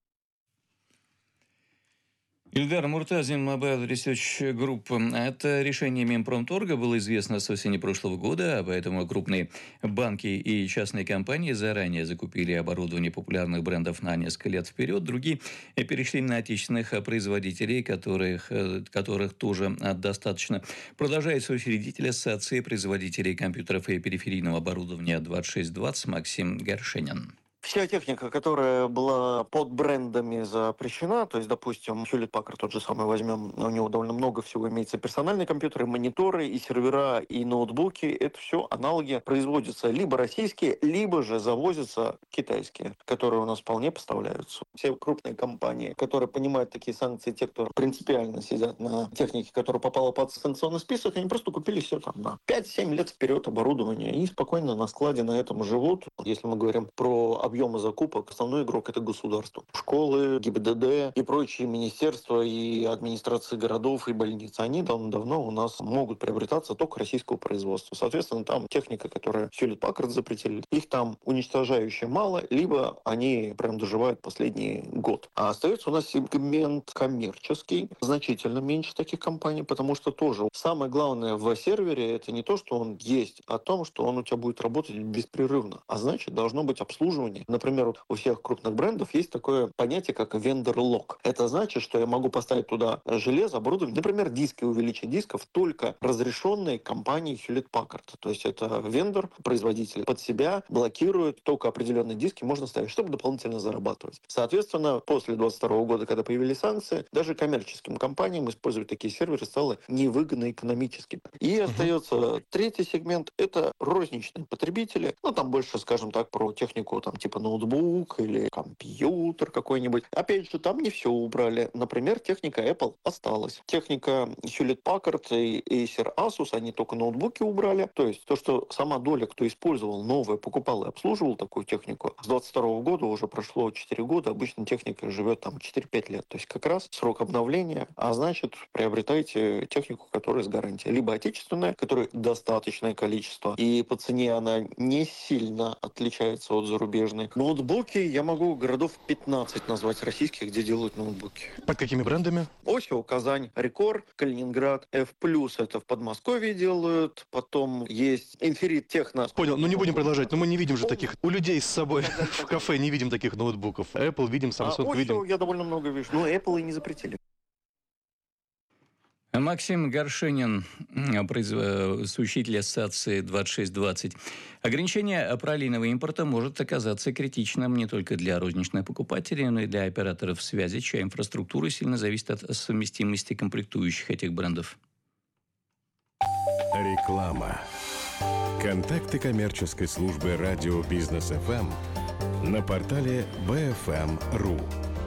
Ильдар Муртазин, Mobile Research Group. Это решение Минпромторга было известно с осени прошлого года, а поэтому крупные банки и частные компании заранее закупили оборудование популярных брендов на несколько лет вперед. Другие перешли на отечественных производителей, которых тоже достаточно. Продолжает соучредитель Ассоциации производителей компьютеров и периферийного оборудования 2620 Максим Горшенин. Вся техника, которая была под брендами запрещена, то есть, допустим, Hewlett Packard тот же самый возьмем, у него довольно много всего имеется, персональные компьютеры, мониторы, и сервера, и ноутбуки, это все аналоги производятся либо российские, либо же завозятся китайские, которые у нас вполне поставляются. Все крупные компании, которые понимают такие санкции, те, кто принципиально сидят на технике, которая попала под санкционный список, они просто купили все там на 5-7 лет вперед оборудование и спокойно на складе на этом живут. Если мы говорим про объемы закупок, основной игрок — это государство. Школы, ГИБДД и прочие министерства и администрации городов и больниц, они давно у нас могут приобретаться только российского производства. Соответственно, там техника, которую Hewlett Packard запретили, их там уничтожающе мало, либо они прям доживают последний год. А остается у нас сегмент коммерческий, значительно меньше таких компаний, потому что тоже самое главное в сервере — это не то, что он есть, а то, что он у тебя будет работать беспрерывно. А значит, должно быть обслуживание. Например, у всех крупных брендов есть такое понятие, как vendor-lock. Это значит, что я могу поставить туда железо, оборудование, например, диски, увеличить дисков, только разрешенные компанией Hewlett Packard. То есть это вендор, производитель под себя блокирует, только определенные диски можно ставить, чтобы дополнительно зарабатывать. Соответственно, после 2022 года, когда появились санкции, даже коммерческим компаниям использовать такие серверы стало невыгодно экономически. И остается третий сегмент — это розничные потребители. Там больше, скажем так, про технику типа типа ноутбук или компьютер какой-нибудь. Опять же, там не все убрали. Например, техника Apple осталась. Техника Hewlett-Packard и Acer Asus, они только ноутбуки убрали. То есть то, что сама доля, кто использовал новое, покупал и обслуживал такую технику, с 22 года уже прошло 4 года, обычно техника живет там 4-5 лет. То есть как раз срок обновления, а значит, приобретайте технику, которая с гарантией. Либо отечественная, которой достаточное количество, и по цене она не сильно отличается от зарубежной. Ноутбуки я могу городов 15 назвать российских, где делают ноутбуки. Под какими брендами? Осио, Казань, Рекорд, Калининград, F+, это в Подмосковье делают, потом есть Infinite Techno. Понял, не будем продолжать, но мы не видим же таких. У людей с собой в кафе не видим таких ноутбуков. Apple видим, Samsung видим. Osio я довольно много вижу, но Apple и не запретили. Максим Горшенин, соучредитель ассоциации 2620. Ограничение параллельного импорта может оказаться критичным не только для розничных покупателей, но и для операторов связи, чья инфраструктура сильно зависит от совместимости комплектующих этих брендов. Реклама. Контакты коммерческой службы радио Бизнес FM на портале BFM.ru.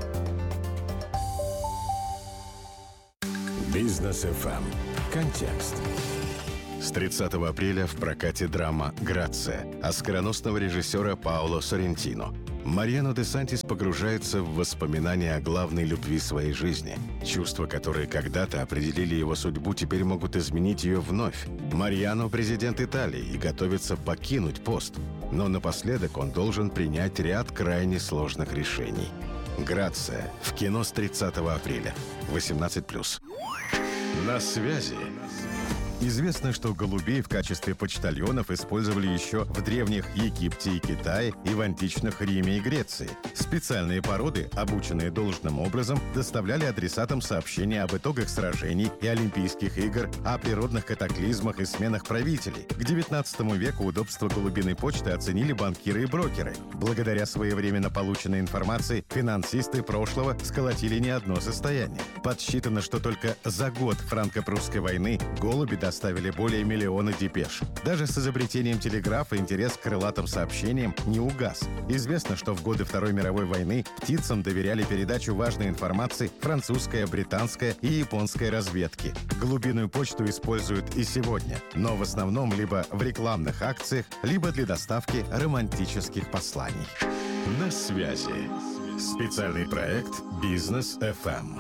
Бизнес FM. Контекст. С 30 апреля в прокате драма «Грация» оскароносного режиссера Паоло Соррентино. Мариано де Сантис погружается в воспоминания о главной любви своей жизни. Чувства, которые когда-то определили его судьбу, теперь могут изменить ее вновь. Мариано – президент Италии и готовится покинуть пост. Но напоследок он должен принять ряд крайне сложных решений. «Грация» в кино с 30 апреля. 18+. На связи. Известно, что голубей в качестве почтальонов использовали еще в древних Египте и Китае и в античных Риме и Греции. Специальные породы, обученные должным образом, доставляли адресатам сообщения об итогах сражений и Олимпийских игр, о природных катаклизмах и сменах правителей. К XIX веку удобство голубиной почты оценили банкиры и брокеры. Благодаря своевременно полученной информации финансисты прошлого сколотили не одно состояние. Подсчитано, что только за год франко-прусской войны голуби доставили более миллиона депеш. Даже с изобретением телеграфа интерес к крылатым сообщениям не угас. Известно, что в годы Второй мировой войны птицам доверяли передачу важной информации французская, британская и японская разведки. Голубиную почту используют и сегодня, но в основном либо в рекламных акциях, либо для доставки романтических посланий. На связи. Специальный проект «Бизнес FM».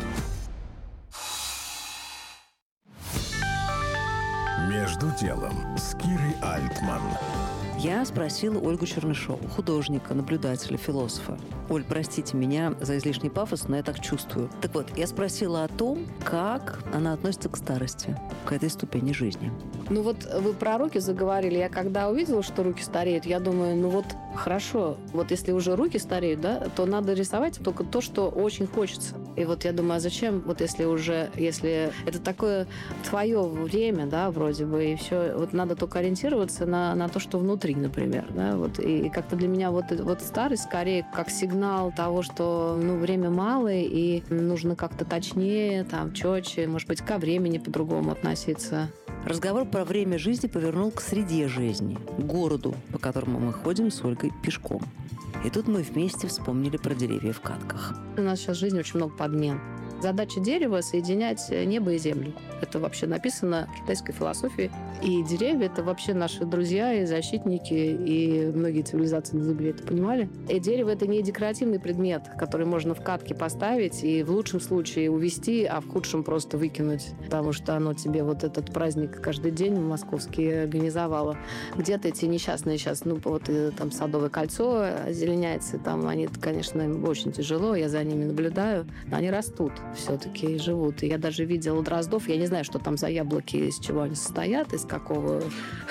Между делом с Кирой Альтман. Я спросила Ольгу Чернышову, художника, наблюдателя, философа. Оль, простите меня за излишний пафос, но я так чувствую. Так вот, я спросила о том, как она относится к старости, к этой ступени жизни. Ну вот вы про руки заговорили. Я когда увидела, что руки стареют, я думаю, ну вот хорошо. Вот если уже руки стареют, да, то надо рисовать только то, что очень хочется. И вот я думаю, а зачем, вот если это такое твое время, да, вроде бы, и все, вот надо только ориентироваться на то, что внутри, например, да, вот. И как-то для меня вот старость скорее как сигнал того, что, ну, время мало, и нужно как-то точнее, там, четче, может быть, ко времени по-другому относиться. Разговор про время жизни повернул к среде жизни, к городу, по которому мы ходим с Ольгой пешком. И тут мы вместе вспомнили про деревья в катках. У нас сейчас в жизни очень много подмен. Задача дерева – соединять небо и землю. Это вообще написано в китайской философии. И деревья – это вообще наши друзья и защитники, и многие цивилизации на Земле это понимали. И дерево – это не декоративный предмет, который можно в катке поставить и в лучшем случае увезти, а в худшем просто выкинуть, потому что оно тебе вот этот праздник каждый день московский организовало. Где-то эти несчастные сейчас, ну вот там Садовое кольцо озеленяется, там они, конечно, очень тяжело, я за ними наблюдаю, но они растут все-таки и живут. И я даже видела дроздов, я не знаю, что там за яблоки, из чего они состоят, из какого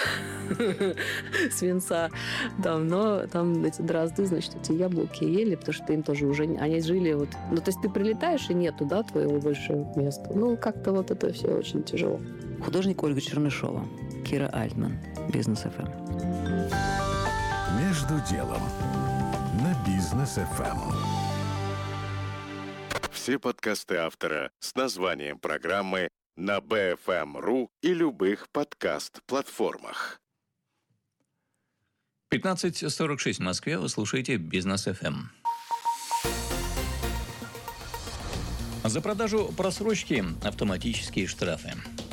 свинца, но там эти дрозды, значит, эти яблоки ели, потому что им тоже уже, они жили вот, ну, то есть ты прилетаешь, и нету, да, твоего больше места. Ну, как-то вот это все очень тяжело. Художник Ольга Чернышова, Кира Альтман, Бизнес FM. Между делом на Бизнес FM. Все подкасты автора с названием программы на BFM.ru и любых подкаст-платформах. 15:46 в Москве. Вы слушаете Бизнес FM. За продажу просрочки автоматические штрафы.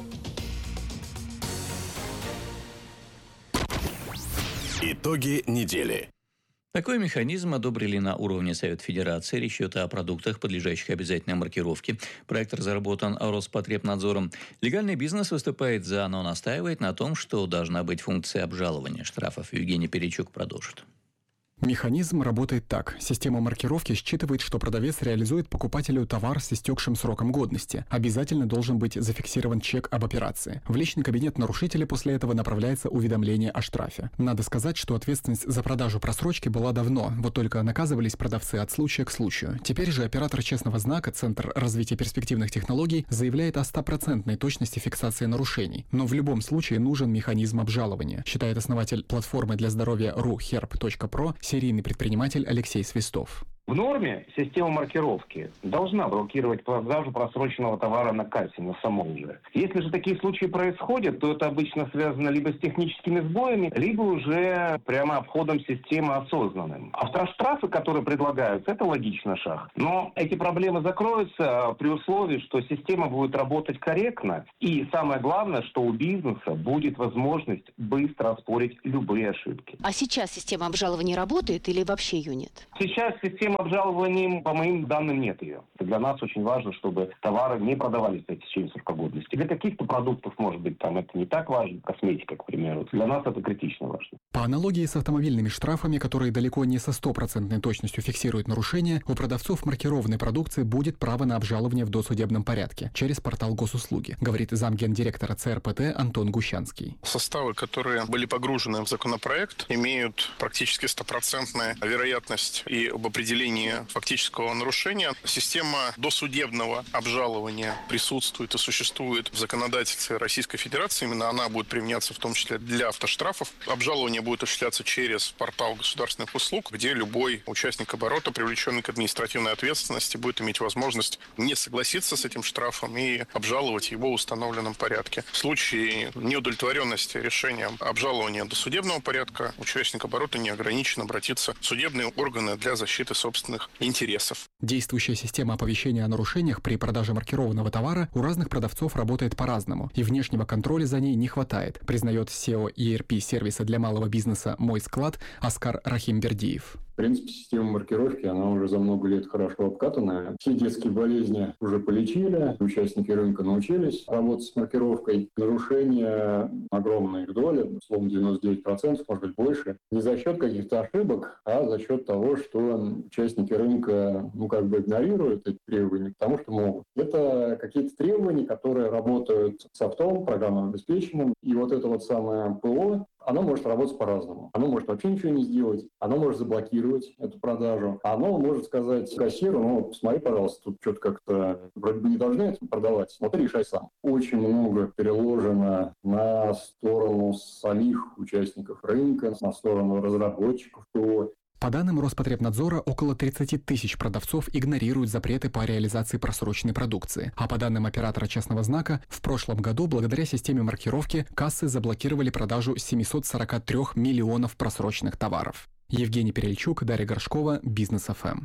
Итоги недели. Такой механизм одобрили на уровне Совета Федерации. Речь идет о продуктах, подлежащих обязательной маркировке. Проект разработан Роспотребнадзором. Легальный бизнес выступает за, но настаивает на том, что должна быть функция обжалования штрафов. Евгений Перейчук продолжит. Механизм работает так. Система маркировки считывает, что продавец реализует покупателю товар с истекшим сроком годности. Обязательно должен быть зафиксирован чек об операции. В личный кабинет нарушителя после этого направляется уведомление о штрафе. Надо сказать, что ответственность за продажу просрочки была давно, вот только наказывались продавцы от случая к случаю. Теперь же оператор честного знака, Центр развития перспективных технологий, заявляет о 100% точности фиксации нарушений. Но в любом случае нужен механизм обжалования, считает основатель платформы для здоровья ruherb.pro, серийный предприниматель Алексей Свистов. В норме система маркировки должна блокировать продажу просроченного товара на кассе, на самом же. Если же такие случаи происходят, то это обычно связано либо с техническими сбоями, либо уже прямо обходом системы осознанным. Автоштрафы, которые предлагаются, это логичный шаг. Но эти проблемы закроются при условии, что система будет работать корректно. И самое главное, что у бизнеса будет возможность быстро оспорить любые ошибки. А сейчас система обжалования работает или вообще ее нет? Сейчас система обжалованием, по моим данным, нет ее. Для нас очень важно, чтобы товары не продавались в течение срока годности. Для каких-то продуктов, может быть, там это не так важно, косметика, к примеру. Для нас это критично важно. По аналогии с автомобильными штрафами, которые далеко не со 100% точностью фиксируют нарушения, у продавцов маркированной продукции будет право на обжалование в досудебном порядке через портал госуслуги, говорит замгендиректора ЦРПТ Антон Гущанский. Составы, которые были погружены в законопроект, имеют практически 100% вероятность и об определении фактического нарушения. Система досудебного обжалования присутствует и существует в законодательстве Российской Федерации. Именно она будет применяться в том числе для автоштрафов. Обжалование будет осуществляться через портал государственных услуг, где любой участник оборота, привлеченный к административной ответственности, будет иметь возможность не согласиться с этим штрафом и обжаловать его в установленном порядке. В случае неудовлетворенности решением обжалования досудебного порядка участник оборота не ограничен обратиться в судебные органы для защиты собственных интересов. Действующая система оповещения о нарушениях при продаже маркированного товара у разных продавцов работает по-разному, и внешнего контроля за ней не хватает, признает SEO ERP-сервиса для малого бизнеса «Мой склад» Оскар Рахимбердиев. В принципе, система маркировки, она уже за много лет хорошо обкатанная. Все детские болезни уже полечили, участники рынка научились работать с маркировкой. Нарушения огромные их доли, условно 99%, может быть больше. Не за счет каких-то ошибок, а за счет того, что участники рынка игнорируют эти требования, потому что могут. Это какие-то требования, которые работают с софтом, программным обеспечением. И вот это вот самое ПО, оно может работать по-разному. Оно может вообще ничего не сделать, оно может заблокировать эту продажу, оно может сказать кассиру: посмотри, пожалуйста, тут что-то как-то вроде бы не должны это продавать, но ты решай сам. Очень много переложено на сторону самих участников рынка, на сторону разработчиков ПО. По данным Роспотребнадзора, около 30 тысяч продавцов игнорируют запреты по реализации просроченной продукции. А по данным оператора честного знака, в прошлом году благодаря системе маркировки кассы заблокировали продажу 743 миллионов просроченных товаров. Евгений Перельчук, Дарья Горшкова, Бизнес FM.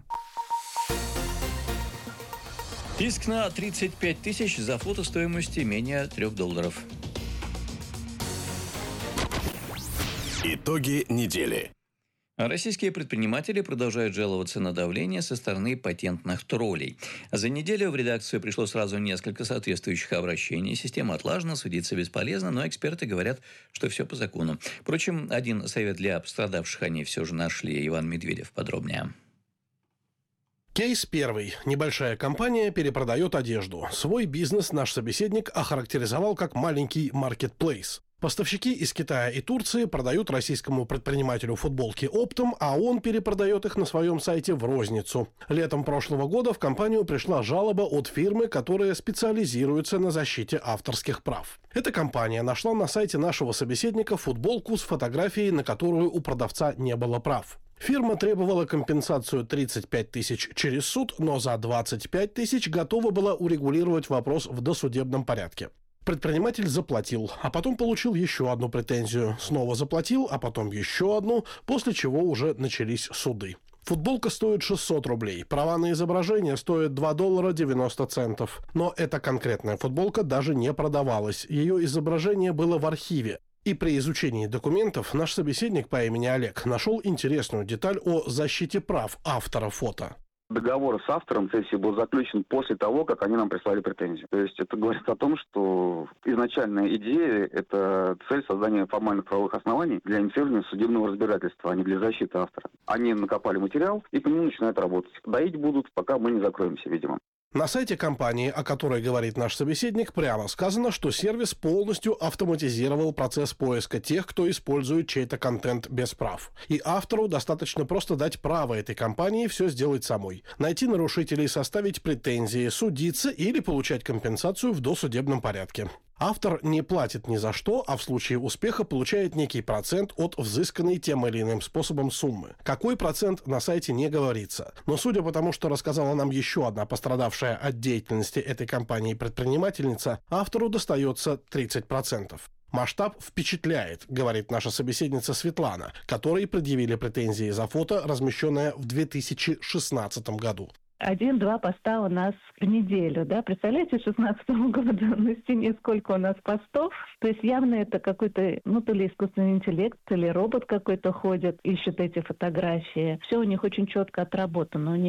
Иск на 35 тысяч за фото стоимостью менее $3. Итоги недели. Российские предприниматели продолжают жаловаться на давление со стороны патентных троллей. За неделю в редакцию пришло сразу несколько соответствующих обращений. Система отлажена, судиться бесполезно, но эксперты говорят, что все по закону. Впрочем, один совет для пострадавших они все же нашли. Иван Медведев подробнее. Кейс первый. Небольшая компания перепродает одежду. Свой бизнес наш собеседник охарактеризовал как маленький маркетплейс. Поставщики из Китая и Турции продают российскому предпринимателю футболки оптом, а он перепродает их на своем сайте в розницу. Летом прошлого года в компанию пришла жалоба от фирмы, которая специализируется на защите авторских прав. Эта компания нашла на сайте нашего собеседника футболку с фотографией, на которую у продавца не было прав. Фирма требовала компенсацию 35 тысяч через суд, но за 25 тысяч готова была урегулировать вопрос в досудебном порядке. Предприниматель заплатил, а потом получил еще одну претензию. Снова заплатил, а потом еще одну, после чего уже начались суды. Футболка стоит 600 рублей, права на изображение стоят $2.90. Но эта конкретная футболка даже не продавалась, ее изображение было в архиве. И при изучении документов наш собеседник по имени Олег нашел интересную деталь о защите прав автора фото. Договор с автором сессии был заключен после того, как они нам прислали претензию. То есть это говорит о том, что изначальная идея – это цель создания формальных правовых оснований для инициирования судебного разбирательства, а не для защиты автора. Они накопали материал и по нему начинают работать. Доить будут, пока мы не закроемся, видимо. На сайте компании, о которой говорит наш собеседник, прямо сказано, что сервис полностью автоматизировал процесс поиска тех, кто использует чей-то контент без прав. И автору достаточно просто дать право этой компании все сделать самой. Найти нарушителей, составить претензии, судиться или получать компенсацию в досудебном порядке. Автор не платит ни за что, а в случае успеха получает некий процент от взысканной тем или иным способом суммы. Какой процент на сайте не говорится. Но судя по тому, что рассказала нам еще одна пострадавшая от деятельности этой компании предпринимательница, автору достается 30%. Масштаб впечатляет, говорит наша собеседница Светлана, которой предъявили претензии за фото, размещенное в 2016 году. 1-2 поста у нас в неделю, да? Представляете, 16 году на стене сколько у нас постов? То есть явно это какой-то, то ли искусственный интеллект, то ли робот какой-то ходит, ищет эти фотографии. Все у них очень четко отработано.